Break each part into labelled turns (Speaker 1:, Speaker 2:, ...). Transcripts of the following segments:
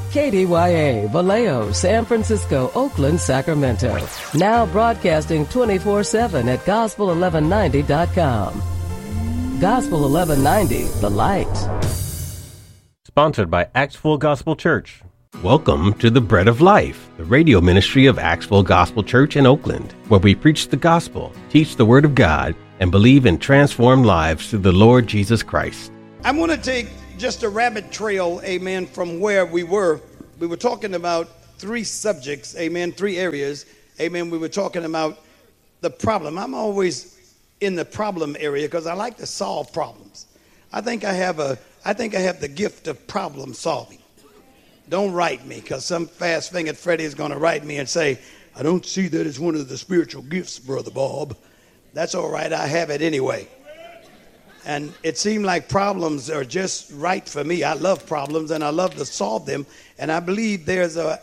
Speaker 1: KDYA, Vallejo, San Francisco, Oakland, Sacramento. Now broadcasting 24/7 at gospel1190.com. Gospel 1190, the light.
Speaker 2: Sponsored by Axville Gospel Church. Welcome to the Bread of Life, the radio ministry of Axville Gospel Church in Oakland, where we preach the gospel, teach the Word of God, and believe in transformed lives through the Lord Jesus Christ.
Speaker 3: I'm going to take just a rabbit trail, amen, from where we were. We were talking about three subjects, amen, three areas, amen. We were talking about the problem. I'm always in the problem area because I like to solve problems. I think I have the gift of problem solving. Don't write me, because some fast-fingered Freddie is going to write me and say, I don't see that as one of the spiritual gifts, Brother Bob. That's all right. I have it anyway. And it seemed like problems are just right for me. I love problems, and I love to solve them. And I believe there's a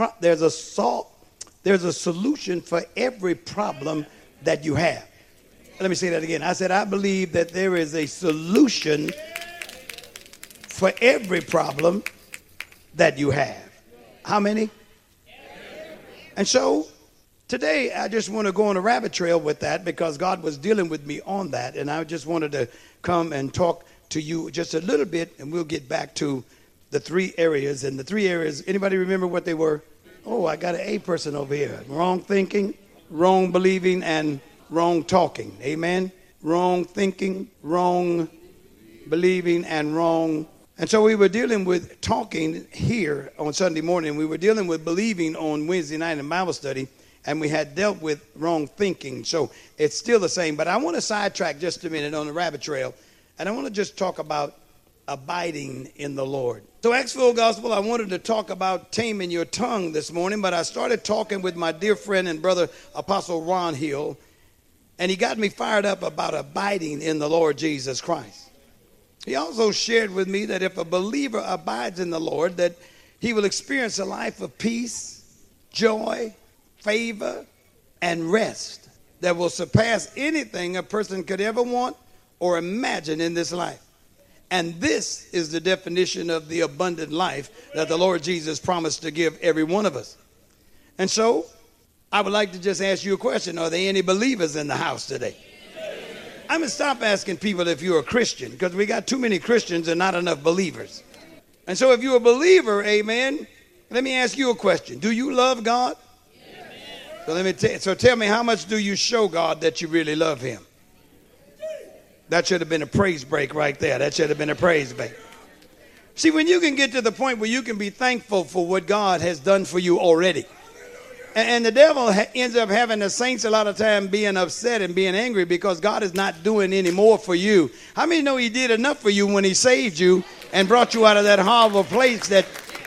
Speaker 3: solution for every problem that you have. Let me say that again. I said, I believe that there is a solution for every problem that you have. How many? And so today I just want to go on a rabbit trail with that because God was dealing with me on that, and I just wanted to come and talk to you just a little bit, and we'll get back to the three areas. And the three areas, anybody remember what they were? Oh, I got an A person over here. Wrong thinking, wrong believing, and wrong talking. Amen? Wrong thinking, wrong believing, and wrong. And so we were dealing with talking here on Sunday morning. We were dealing with believing on Wednesday night in Bible study, and we had dealt with wrong thinking. So it's still the same, but I want to sidetrack just a minute on the rabbit trail, and I want to just talk about abiding in the Lord. So Axville Gospel, I wanted to talk about taming your tongue this morning, but I started talking with my dear friend and brother, Apostle Ron Hill, and he got me fired up about abiding in the Lord Jesus Christ. He also shared with me that if a believer abides in the Lord, that he will experience a life of peace, joy, favor, and rest that will surpass anything a person could ever want or imagine in this life. And this is the definition of the abundant life that the Lord Jesus promised to give every one of us. And so I would like to just ask you a question. Are there any believers in the house today? I'm going to stop asking people if you're a Christian, because we got too many Christians and not enough believers. And so if you're a believer, amen, let me ask you a question. Do you love God? Amen. So tell me, how much do you show God that you really love him? That should have been a praise break right there. That should have been a praise break. See, when you can get to the point where you can be thankful for what God has done for you already. And the devil ends up having the saints a lot of time being upset and being angry because God is not doing any more for you. How many know he did enough for you when he saved you and brought you out of that horrible place that...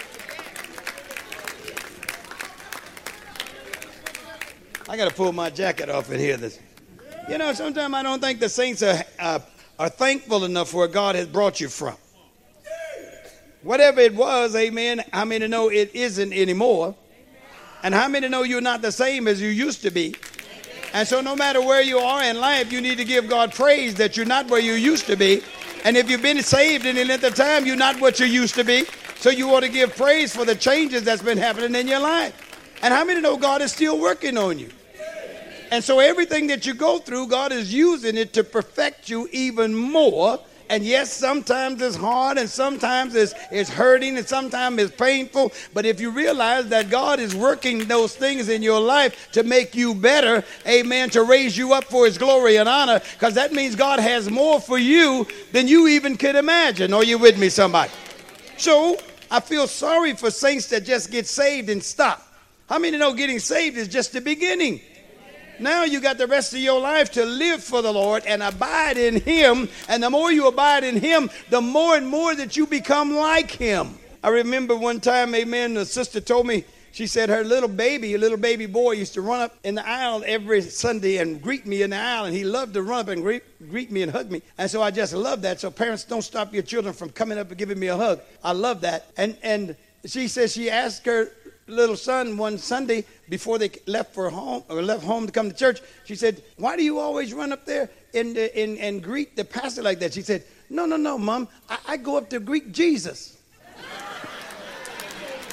Speaker 3: I got to pull my jacket off in here. You know, sometimes I don't think the saints are thankful enough for where God has brought you from. Whatever it was, amen, how many know it isn't anymore? And how many know you're not the same as you used to be? And so no matter where you are in life, you need to give God praise that you're not where you used to be. And if you've been saved any length of time, you're not what you used to be. So you ought to give praise for the changes that's been happening in your life. And how many know God is still working on you? And so everything that you go through, God is using it to perfect you even more. And yes, sometimes it's hard, and sometimes it's hurting, and sometimes it's painful. But if you realize that God is working those things in your life to make you better, amen, to raise you up for his glory and honor, because that means God has more for you than you even could imagine. Are you with me, somebody? So I feel sorry for saints that just get saved and stop. How many know getting saved is just the beginning? Now you got the rest of your life to live for the Lord and abide in him. And the more you abide in him, the more and more that you become like him. I remember one time, amen, the sister told me, she said her little baby boy used to run up in the aisle every Sunday and greet me in the aisle. And he loved to run up and greet me and hug me. And so I just love that. So parents, don't stop your children from coming up and giving me a hug. I love that. And she says she asked her little son one Sunday before they left home to come to church. She said, "Why do you always run up there and greet the pastor like that?" She said, No, Mom. I go up to greet Jesus.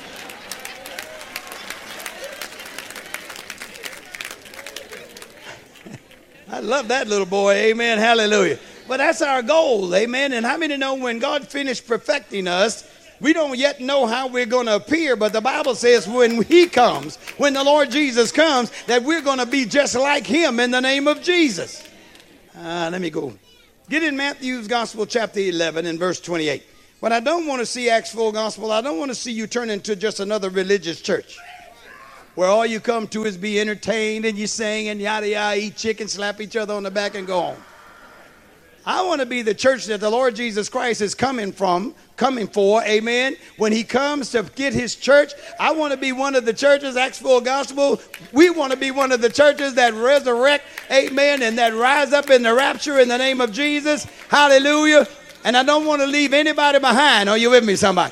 Speaker 3: I love that little boy. Amen. Hallelujah. But that's our goal. Amen. And how many know when God finished perfecting us, we don't yet know how we're going to appear, but the Bible says when he comes, when the Lord Jesus comes, that we're going to be just like him in the name of Jesus. Let me go. Get in Matthew's Gospel, chapter 11 and verse 28. But I don't want to see Acts Full Gospel. I don't want to see you turn into just another religious church where all you come to is be entertained and you sing and yada yada, eat chicken, slap each other on the back and go home. I want to be the church that the Lord Jesus Christ is coming for, amen. When he comes to get his church, I want to be one of the churches, Acts Full Gospel. We want to be one of the churches that resurrect, amen, and that rise up in the rapture in the name of Jesus. Hallelujah. And I don't want to leave anybody behind. Are you with me, somebody?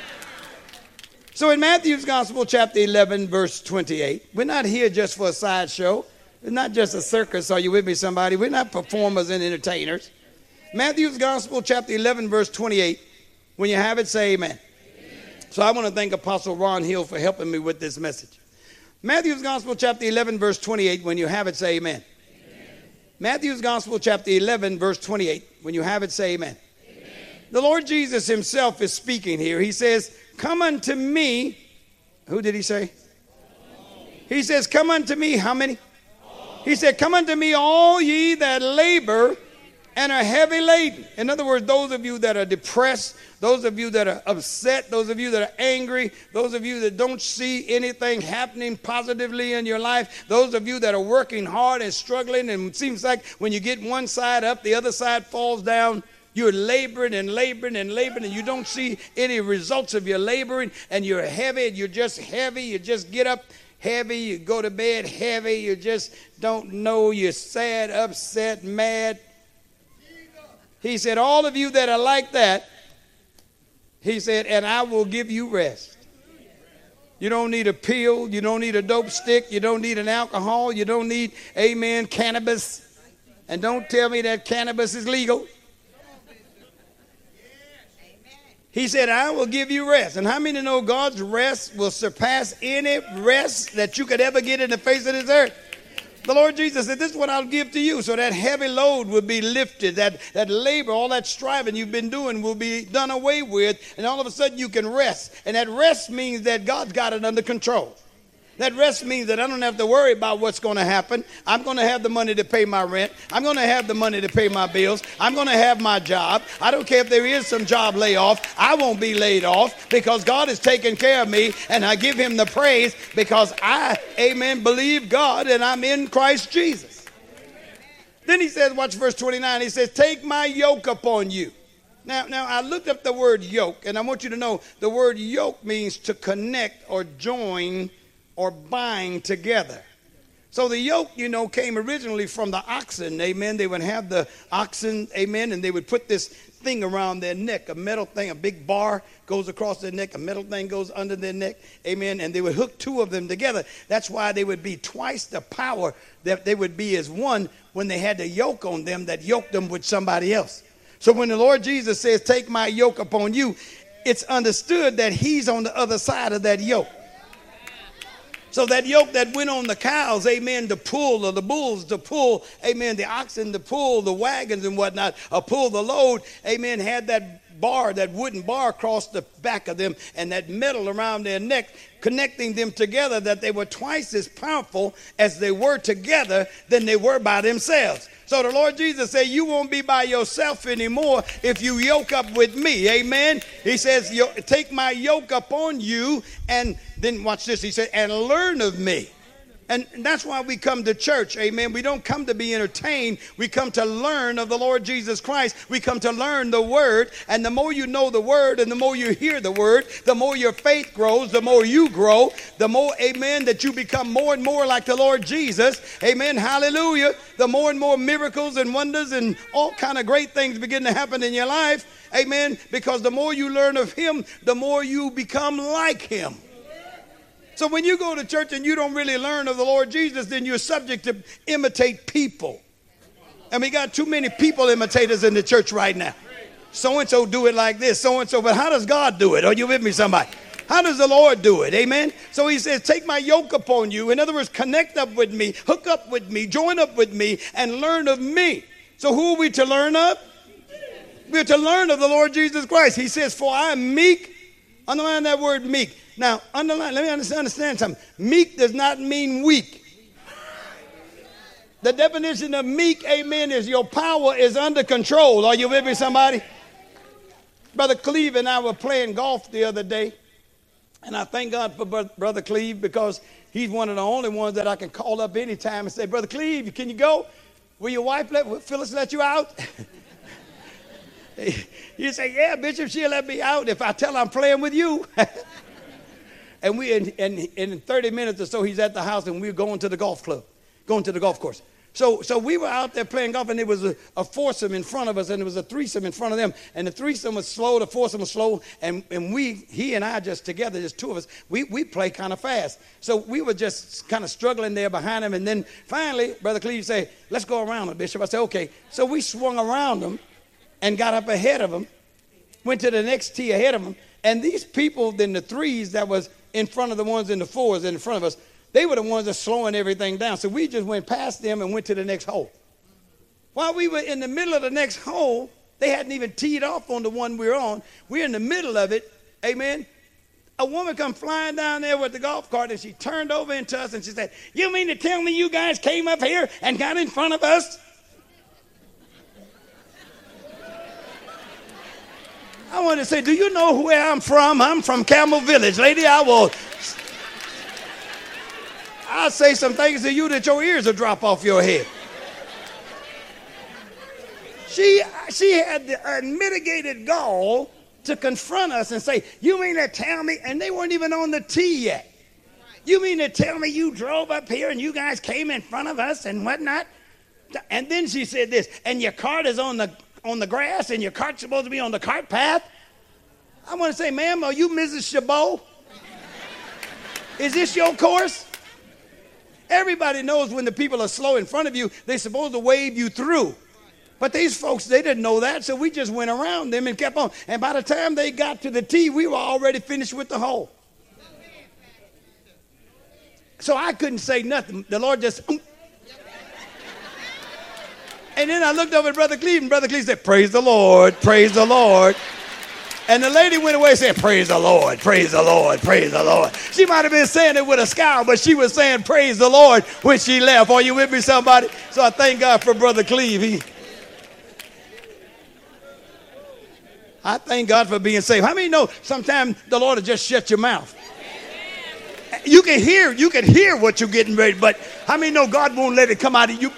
Speaker 3: So in Matthew's Gospel, chapter 11, verse 28, we're not here just for a sideshow. It's not just a circus. Are you with me, somebody? We're not performers and entertainers. Matthew's Gospel, chapter 11, verse 28. When you have it, say amen. So I want to thank Apostle Ron Hill for helping me with this message. Matthew's Gospel, chapter 11, verse 28. When you have it, say amen. Matthew's Gospel, chapter 11, verse 28. When you have it, say amen. The Lord Jesus himself is speaking here. He says, come unto me. Who did he say? He says, come unto me. How many? He said, come unto me, all ye that labor and are heavy laden. In other words, those of you that are depressed, those of you that are upset, those of you that are angry, those of you that don't see anything happening positively in your life, those of you that are working hard and struggling, and it seems like when you get one side up, the other side falls down. You're laboring and laboring and laboring, and you don't see any results of your laboring, and you're heavy, and you're just heavy. You just get up heavy, you go to bed heavy, you just don't know, you're sad, upset, mad. He said, all of you that are like that, he said, and I will give you rest. You don't need a pill, you don't need a dope stick, you don't need an alcohol, you don't need, amen, cannabis. And don't tell me that cannabis is legal. He said, I will give you rest. And how many know God's rest will surpass any rest that you could ever get in the face of this earth? The Lord Jesus said, this is what I'll give to you. So that heavy load will be lifted. That labor, all that striving you've been doing will be done away with. And all of a sudden you can rest. And that rest means that God's got it under control. That rest means that I don't have to worry about what's going to happen. I'm going to have the money to pay my rent. I'm going to have the money to pay my bills. I'm going to have my job. I don't care if there is some job layoff. I won't be laid off because God is taking care of me, and I give him the praise because I, amen, believe God and I'm in Christ Jesus. Then he says, watch verse 29. He says, take my yoke upon you. Now I looked up the word yoke, and I want you to know the word yoke means to connect or join or bind together. So the yoke, came originally from the oxen, amen. They would have the oxen, amen, and they would put this thing around their neck, a metal thing, a big bar goes across their neck, a metal thing goes under their neck, amen, and they would hook two of them together. That's why they would be twice the power that they would be as one when they had the yoke on them that yoked them with somebody else. So when the Lord Jesus says, take my yoke upon you, it's understood that he's on the other side of that yoke. So that yoke that went on the cows, amen, to pull, or the bulls to pull, amen, the oxen to pull, the wagons and whatnot, or pull the load, amen, had that bar, that wooden bar across the back of them and that metal around their neck, connecting them together, that they were twice as powerful as they were together than they were by themselves. So the Lord Jesus said, you won't be by yourself anymore if you yoke up with me. Amen. He says, take my yoke upon you. And then watch this. He said, and learn of me. And that's why we come to church, amen. We don't come to be entertained. We come to learn of the Lord Jesus Christ. We come to learn the word. And the more you know the word and the more you hear the word, the more your faith grows, the more you grow, the more, amen, that you become more and more like the Lord Jesus. Amen, hallelujah. The more and more miracles and wonders and all kind of great things begin to happen in your life. Amen, because the more you learn of him, the more you become like him. So when you go to church and you don't really learn of the Lord Jesus, then you're subject to imitate people. And we got too many people imitators in the church right now. So-and-so do it like this, so-and-so. But how does God do it? Are you with me, somebody? How does the Lord do it? Amen. So he says, take my yoke upon you. In other words, connect up with me, hook up with me, join up with me, and learn of me. So who are we to learn of? We're to learn of the Lord Jesus Christ. He says, for I am meek. Underline that word meek. Now, let me understand something. Meek does not mean weak. The definition of meek, amen, is your power is under control. Are you with me, somebody? Brother Cleve and I were playing golf the other day. And I thank God for Brother Cleve, because he's one of the only ones that I can call up anytime and say, Brother Cleve, can you go? Will your wife Phyllis let you out? You say, yeah, Bishop, she'll let me out if I tell her I'm playing with you. And in 30 minutes or so, he's at the house, and we're going to the golf club, going to the golf course. So we were out there playing golf, and there was a foursome in front of us, and there was a threesome in front of them. And the threesome was slow, the foursome was slow, and he and I just together, just two of us, we play kind of fast. So we were just kind of struggling there behind him. And then finally, Brother Cleve said, let's go around him, Bishop. I said, okay. So we swung around him and got up ahead of him, went to the next tee ahead of him. And these people, then the threes that was in front of the ones in the fours in front of us, they were the ones that slowing everything down. So we just went past them and went to the next hole. While we were in the middle of the next hole, they hadn't even teed off on the one we were on. We're in the middle of it. Amen. A woman come flying down there with the golf cart, and she turned over into us and she said, you mean to tell me you guys came up here and got in front of us? I want to say, do you know where I'm from? I'm from Camel Village. Lady, I'll say some things to you that your ears will drop off your head. She had the unmitigated gall to confront us and say, you mean to tell me, and they weren't even on the tee yet. You mean to tell me you drove up here and you guys came in front of us and whatnot? And then she said this, and your cart is on the grass, and your cart's supposed to be on the cart path. I want to say, ma'am, are you Mrs. Chabot? Is this your course? Everybody knows when the people are slow in front of you, they're supposed to wave you through. But these folks, they didn't know that, so we just went around them and kept on. And by the time they got to the tee, we were already finished with the hole. So I couldn't say nothing. The Lord just... And then I looked over at Brother Cleve, and Brother Cleve said, praise the Lord, praise the Lord. And the lady went away and said, praise the Lord, praise the Lord, praise the Lord. She might have been saying it with a scowl, but she was saying praise the Lord when she left. Are you with me, somebody? So I thank God for Brother Cleve. I thank God for being saved. How many know sometimes the Lord will just shut your mouth? You can hear what you're getting ready, but how many know God won't let it come out of you?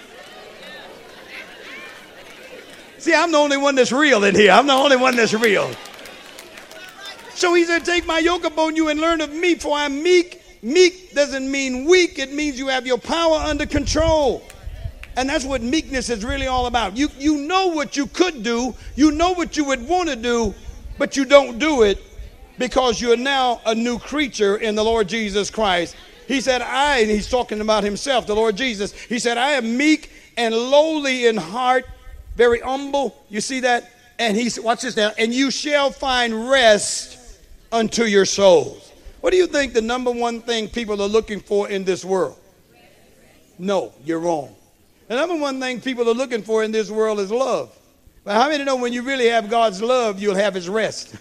Speaker 3: See, I'm the only one that's real in here. I'm the only one that's real. So he said, take my yoke upon you and learn of me, for I'm meek. Meek doesn't mean weak. It means you have your power under control. And that's what meekness is really all about. You know what you could do. You know what you would want to do, but you don't do it because you're now a new creature in the Lord Jesus Christ. He said, and he's talking about himself, the Lord Jesus. He said, I am meek and lowly in heart, very humble. You see that? And he said, watch this now. And you shall find rest unto your souls. What do you think the number one thing people are looking for in this world? No, you're wrong. The number one thing people are looking for in this world is love. But how many know when you really have God's love, you'll have his rest?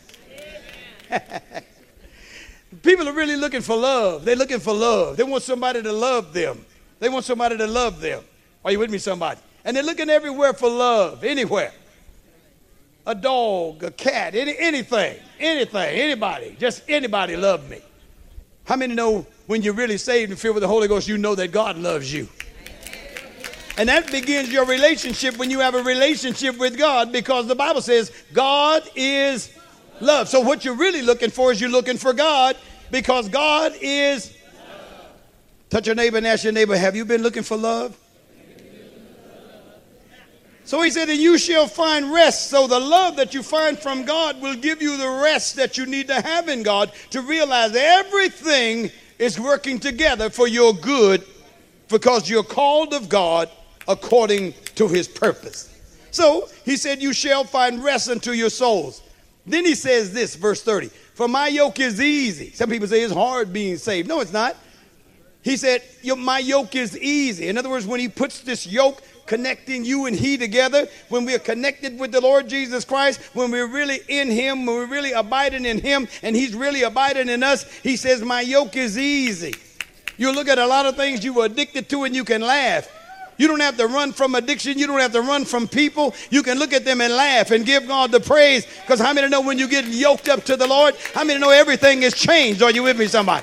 Speaker 3: People are really looking for love. They're looking for love. They want somebody to love them. They want somebody to love them. Are you with me, somebody? And they're looking everywhere for love, anywhere. A dog, a cat, anything, anybody, just anybody love me. How many know when you're really saved and filled with the Holy Ghost, you know that God loves you? And that begins your relationship when you have a relationship with God, because the Bible says God is love. So what you're really looking for is you're looking for God, because God is love. Touch your neighbor and ask your neighbor, have you been looking for love? So he said, and you shall find rest. So the love that you find from God will give you the rest that you need to have in God to realize everything is working together for your good, because you're called of God according to his purpose. So he said, you shall find rest unto your souls. Then he says this, verse 30, For my yoke is easy. Some people say it's hard being saved. No, it's not. He said, my yoke is easy. In other words, when he puts this yoke connecting you and he together, when we are connected with the Lord Jesus Christ, when we're really in him, when we're really abiding in him, and he's really abiding in us, he says, my yoke is easy. You look at a lot of things you were addicted to and you can laugh. You don't have to run from addiction. You don't have to run from people. You can look at them and laugh and give God the praise. Because how many know when you get yoked up to the Lord, how many know everything is changed? Are you with me, somebody?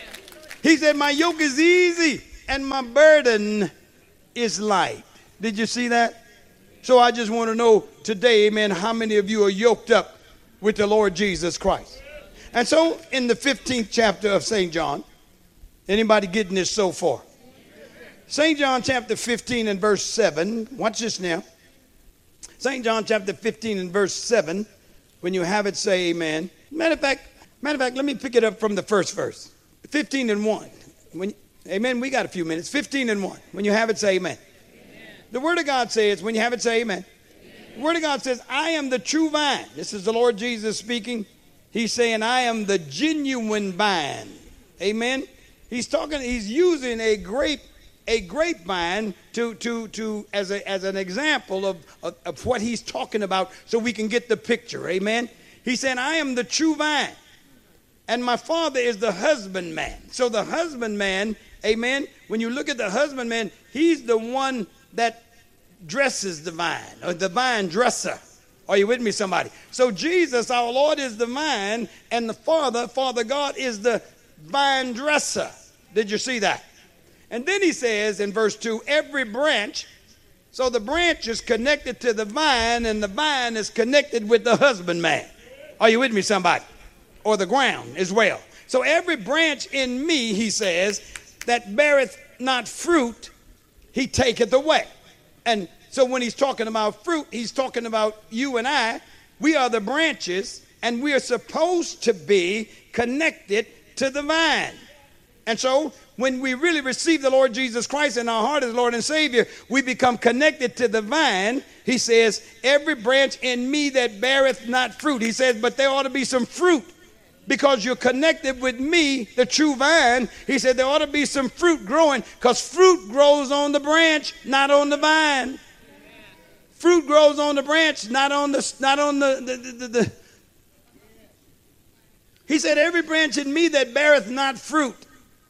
Speaker 3: He said, my yoke is easy and my burden is light. Did you see that? So I just want to know today, amen, how many of you are yoked up with the Lord Jesus Christ? And so in the 15th chapter of St. John, anybody getting this so far? St. John chapter 15 and verse 7. Watch this now. St. John chapter 15 and verse 7. When you have it, say amen. Matter of fact, let me pick it up from the first verse. 15 and 1. Amen. We got a few minutes. 15 and 1. When you have it, say amen. Amen. The word of God says, when you have it, say amen. Amen. The word of God says, I am the true vine. This is the Lord Jesus speaking. He's saying, I am the genuine vine. Amen. He's using a grapevine as an example of what he's talking about so we can get the picture. Amen. He said, I am the true vine. And my Father is the husbandman. So the husbandman, amen, when you look at the husbandman, he's the one that dresses the vine, or the vine dresser. Are you with me, somebody? So Jesus, our Lord, is the vine, and the Father God, is the vine dresser. Did you see that? And then he says in verse 2, every branch, so the branch is connected to the vine, and the vine is connected with the husbandman. Are you with me, somebody? Or the ground as well. So every branch in me, he says, that beareth not fruit, he taketh away. And so when he's talking about fruit, he's talking about you and I. We are the branches, and we are supposed to be connected to the vine. And so when we really receive the Lord Jesus Christ in our heart as Lord and Savior, we become connected to the vine. He says, every branch in me that beareth not fruit. He says, but there ought to be some fruit. Because you're connected with me, the true vine. He said there ought to be some fruit growing, because fruit grows on the branch, not on the vine. Amen. Fruit grows on the branch, not on the. He said every branch in me that beareth not fruit,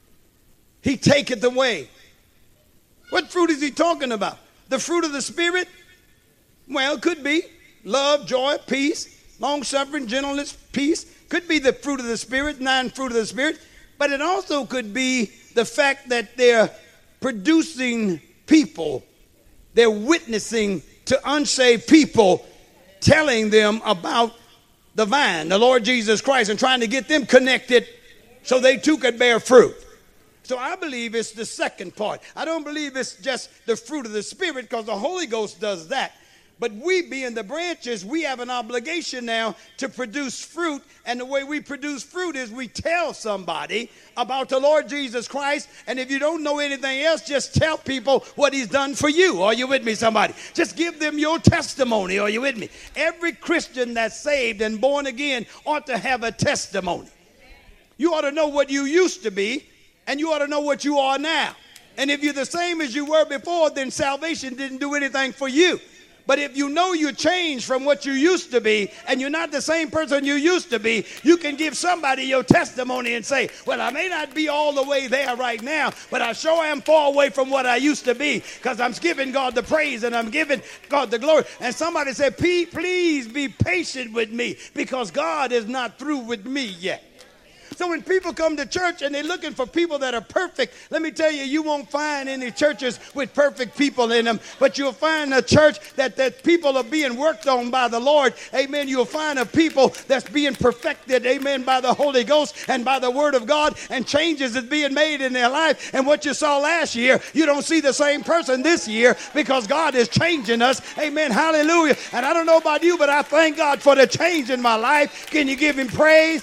Speaker 3: he taketh away. What fruit is he talking about? The fruit of the Spirit? Well, it could be love, joy, peace, long-suffering, gentleness, peace. Could be the fruit of the Spirit, 9 fruit of the Spirit. But it also could be the fact that they're producing people. They're witnessing to unsaved people, telling them about the vine, the Lord Jesus Christ, and trying to get them connected so they too could bear fruit. So I believe it's the second part. I don't believe it's just the fruit of the Spirit, because the Holy Ghost does that. But we, being the branches, we have an obligation now to produce fruit. And the way we produce fruit is we tell somebody about the Lord Jesus Christ. And if you don't know anything else, just tell people what he's done for you. Are you with me, somebody? Just give them your testimony. Are you with me? Every Christian that's saved and born again ought to have a testimony. You ought to know what you used to be, and you ought to know what you are now. And if you're the same as you were before, then salvation didn't do anything for you. But if you know you changed from what you used to be, and you're not the same person you used to be, you can give somebody your testimony and say, well, I may not be all the way there right now, but I sure am far away from what I used to be, because I'm giving God the praise and I'm giving God the glory. And somebody said, please be patient with me, because God is not through with me yet. So when people come to church and they're looking for people that are perfect, let me tell you, you won't find any churches with perfect people in them, but you'll find a church that people are being worked on by the Lord. Amen. You'll find a people that's being perfected, amen, by the Holy Ghost and by the Word of God, and changes is being made in their life. And what you saw last year, you don't see the same person this year, because God is changing us. Amen. Hallelujah. And I don't know about you, but I thank God for the change in my life. Can you give him praise?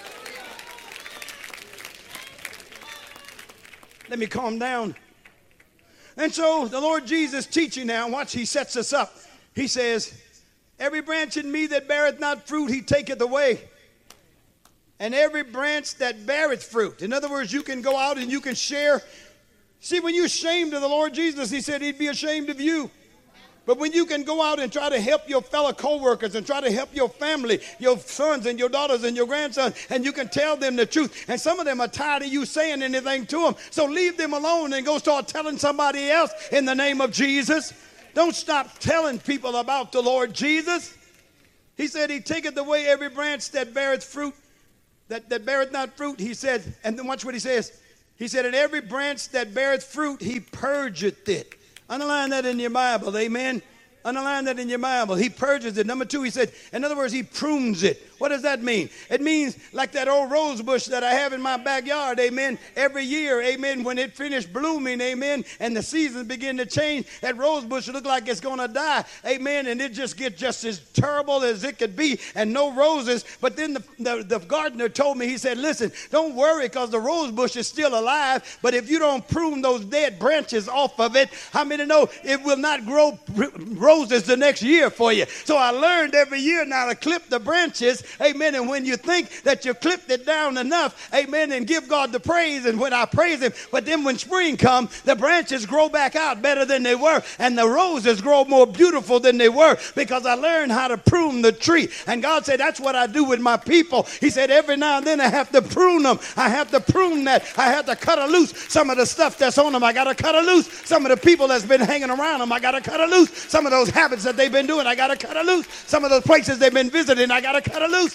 Speaker 3: Let me calm down. And so the Lord Jesus teaching now, watch, he sets us up. He says, every branch in me that beareth not fruit, he taketh away. and every branch that beareth fruit. In other words, you can go out and you can share. See, when you're ashamed of the Lord Jesus, he said he'd be ashamed of you. But when you can go out and try to help your fellow co-workers and try to help your family, your sons and your daughters and your grandsons, and you can tell them the truth. And some of them are tired of you saying anything to them. So leave them alone and go start telling somebody else in the name of Jesus. Don't stop telling people about the Lord Jesus. He said he taketh away every branch that beareth fruit, that beareth not fruit, he said. And then watch what he says. He said, and every branch that beareth fruit, he purgeth it. Underline that in your Bible, amen. Underline that in your Bible. He purges it. Number 2, he said, in other words, he prunes it. What does that mean? It means like that old rose bush that I have in my backyard, amen. Every year, amen, when it finished blooming, amen, and the seasons begin to change, that rose bush look like it's going to die, amen, and it just gets just as terrible as it could be and no roses. But then the gardener told me, he said, listen, don't worry because the rose bush is still alive, but if you don't prune those dead branches off of it, how many know it will not grow roses the next year for you? So I learned every year now to clip the branches, amen, and when you think that you clipped it down enough, amen, and give God the praise, and when I praise him, but then when spring comes, the branches grow back out better than they were, and the roses grow more beautiful than they were, because I learned how to prune the tree. And God said, that's what I do with my people. He said, every now and then I have to prune them. I have to prune that. I have to cut loose some of the stuff that's on them. I got to cut loose some of the people that's been hanging around them. I got to cut loose some of those habits that they've been doing. I got to cut loose some of those places they've been visiting. I got to cut loose.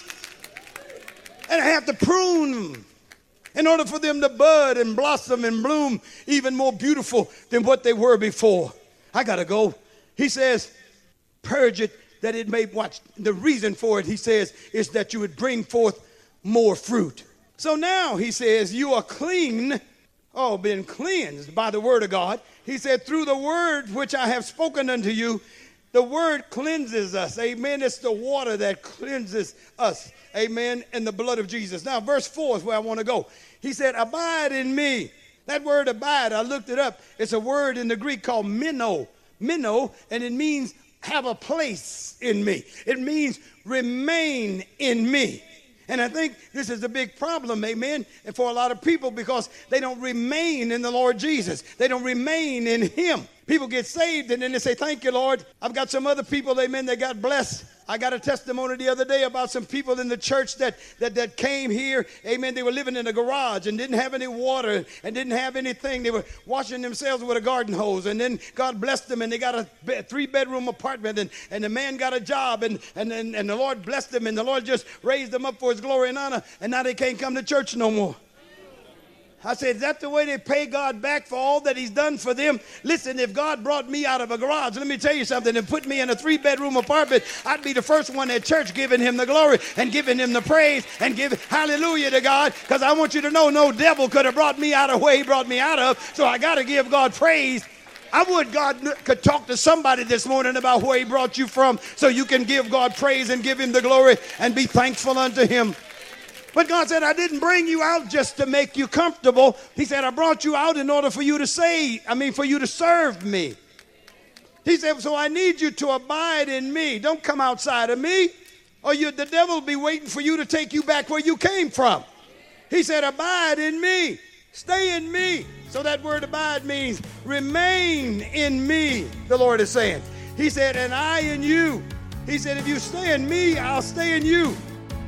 Speaker 3: And I have to prune them in order for them to bud and blossom and bloom even more beautiful than what they were before. I got to go. He says, purge it that it may, watch, the reason for it, he says, is that you would bring forth more fruit. So now, he says, you are clean, been cleansed by the word of God. He said, through the word which I have spoken unto you. The word cleanses us. Amen. It's the water that cleanses us. Amen. And the blood of Jesus. Now, verse 4 is where I want to go. He said, abide in me. That word abide, I looked it up. It's a word in the Greek called meno. Meno, and it means have a place in me. It means remain in me. And I think this is a big problem, amen, and for a lot of people because they don't remain in the Lord Jesus. They don't remain in him. People get saved and then they say, thank you, Lord. I've got some other people, amen, that got blessed. I got a testimony the other day about some people in the church that came here, amen. They were living in a garage and didn't have any water and didn't have anything. They were washing themselves with a garden hose, and then God blessed them and they got a 3-bedroom apartment, and the man got a job, and the Lord blessed them, and the Lord just raised them up for his glory and honor, and now they can't come to church no more. I said, is that the way they pay God back for all that he's done for them? Listen, if God brought me out of a garage, let me tell you something, and put me in a 3-bedroom apartment, I'd be the first one at church giving him the glory and giving him the praise and giving hallelujah to God, because I want you to know no devil could have brought me out of where he brought me out of, so I got to give God praise. I would God could talk to somebody this morning about where he brought you from so you can give God praise and give him the glory and be thankful unto him. But God said, I didn't bring you out just to make you comfortable. He said, I brought you out in order for you to for you to serve me. He said, so I need you to abide in me. Don't come outside of me, or the devil will be waiting for you to take you back where you came from. He said, abide in me. Stay in me. So that word abide means remain in me, the Lord is saying. He said, and I in you. He said, if you stay in me, I'll stay in you.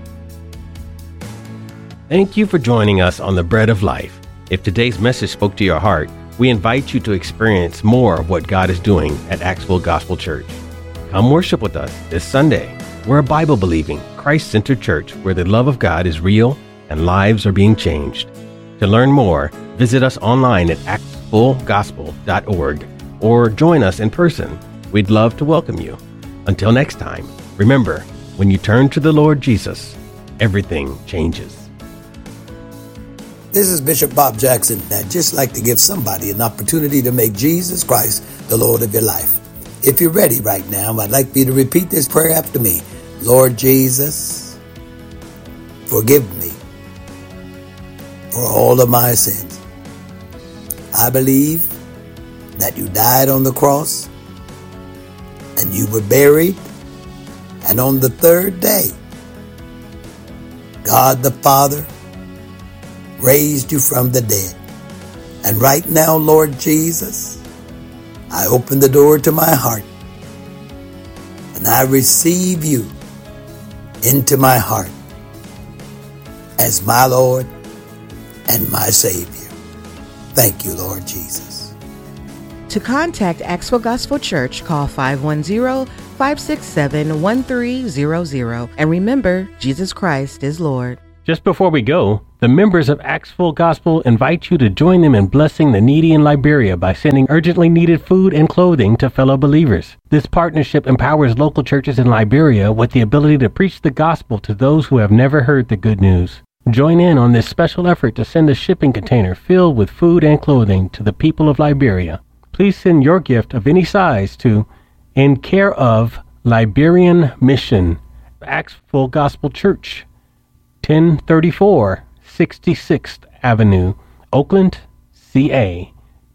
Speaker 2: Thank you for joining us on the Bread of Life. If today's message spoke to your heart, we invite you to experience more of what God is doing at Axville Gospel Church. Come worship with us this Sunday. We're a Bible-believing, Christ-centered church where the love of God is real and lives are being changed. To learn more, visit us online at axvillegospel.org or join us in person. We'd love to welcome you. Until next time, remember, when you turn to the Lord Jesus, everything changes.
Speaker 4: This is Bishop Bob Jackson. I'd just like to give somebody an opportunity to make Jesus Christ the Lord of your life. If you're ready right now, I'd like for you to repeat this prayer after me. Lord Jesus, forgive me for all of my sins. I believe that you died on the cross and you were buried, and on the third day, God the Father raised you from the dead. And right now, Lord Jesus, I open the door to my heart and I receive you into my heart as my Lord and my Savior. Thank you, Lord Jesus.
Speaker 5: To contact Axville Gospel Church, call 510-567-1300. And remember, Jesus Christ is Lord.
Speaker 2: Just before we go, the members of Axville Gospel invite you to join them in blessing the needy in Liberia by sending urgently needed food and clothing to fellow believers. This partnership empowers local churches in Liberia with the ability to preach the gospel to those who have never heard the good news. Join in on this special effort to send a shipping container filled with food and clothing to the people of Liberia. Please send your gift of any size to In Care of Liberian Mission, Axville Gospel Church, 1034 66th Avenue, Oakland, CA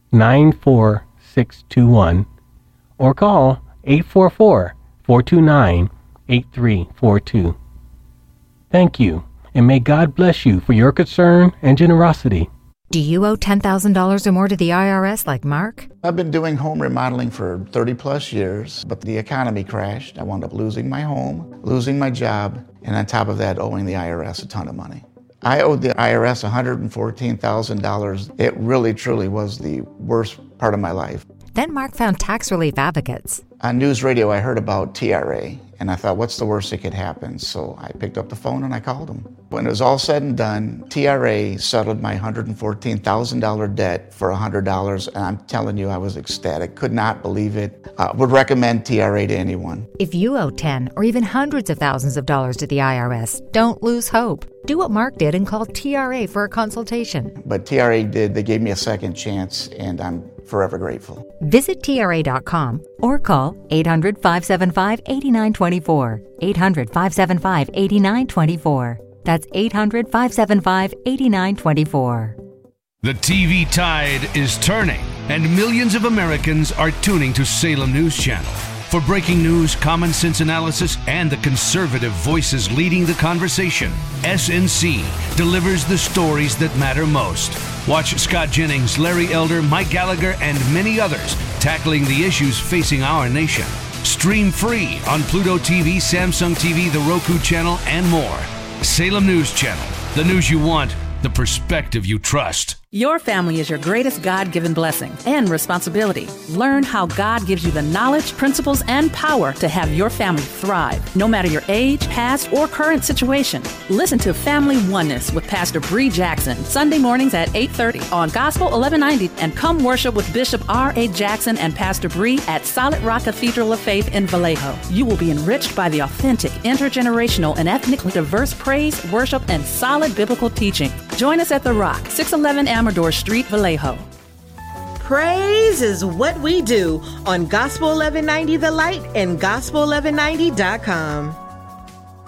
Speaker 2: 94621, or call 844-429-8342. Thank you, and may God bless you for your concern and generosity.
Speaker 6: Do you owe $10,000 or more to the IRS like Mark?
Speaker 7: I've been doing home remodeling for 30 plus years, but the economy crashed. I wound up losing my home, losing my job, and on top of that, owing the IRS a ton of money. I owed the IRS $114,000. It really, truly was the worst part of my life.
Speaker 6: Then Mark found Tax Relief Advocates.
Speaker 7: On news radio, I heard about TRA, and I thought, what's the worst that could happen? So I picked up the phone and I called them. When it was all said and done, TRA settled my $114,000 debt for $100, and I'm telling you, I was ecstatic. Could not believe it. Would recommend TRA to anyone.
Speaker 6: If you owe 10 or even hundreds of thousands of dollars to the IRS, don't lose hope. Do what Mark did and call TRA for a consultation.
Speaker 7: But TRA did. They gave me a second chance, and I'm forever grateful.
Speaker 6: Visit TRA.com or call 800-575-8924. 800-575-8924. That's 800-575-8924.
Speaker 8: The TV tide is turning, and millions of Americans are tuning to Salem News Channel. For breaking news, common sense analysis, and the conservative voices leading the conversation, SNC delivers the stories that matter most. Watch Scott Jennings, Larry Elder, Mike Gallagher, and many others tackling the issues facing our nation. Stream free on Pluto TV, Samsung TV, the Roku channel, and more. Salem News Channel. The news you want, the perspective you trust.
Speaker 9: Your family is your greatest God-given blessing and responsibility. Learn how God gives you the knowledge, principles, and power to have your family thrive, no matter your age, past, or current situation. Listen to Family Oneness with Pastor Bree Jackson, Sunday mornings at 8:30 on Gospel 1190, and come worship with Bishop R.A. Jackson and Pastor Bree at Solid Rock Cathedral of Faith in Vallejo. You will be enriched by the authentic, intergenerational, and ethnically diverse praise, worship, and solid biblical teaching. Join us at The Rock, 611 Amador Street, Vallejo.
Speaker 5: Praise is what we do on Gospel 1190 The Light and Gospel1190.com.